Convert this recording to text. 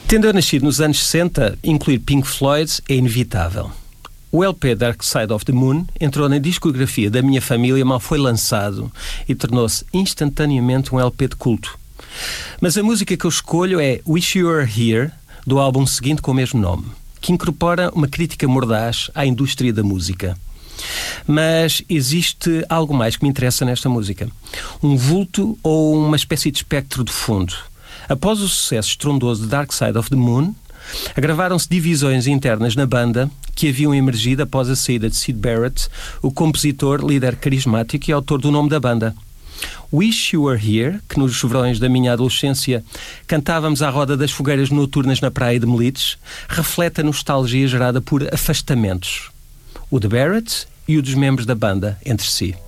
Tendo eu nascido nos anos 60, incluir Pink Floyd é inevitável. O LP Dark Side of the Moon entrou na discografia da minha família mal foi lançado e tornou-se instantaneamente um LP de culto. Mas a música que eu escolho é Wish You Were Here, do álbum seguinte com o mesmo nome, que incorpora uma crítica mordaz à indústria da música. Mas existe algo mais que me interessa nesta música. Um vulto ou uma espécie de espectro de fundo. Após o sucesso estrondoso de Dark Side of the Moon, agravaram-se divisões internas na banda que haviam emergido após a saída de Syd Barrett, o compositor, líder carismático e autor do nome da banda. Wish You Were Here, que nos verões da minha adolescência cantávamos à roda das fogueiras noturnas na praia de Melides, reflete a nostalgia gerada por afastamentos. O de Barrett e o dos membros da banda entre si.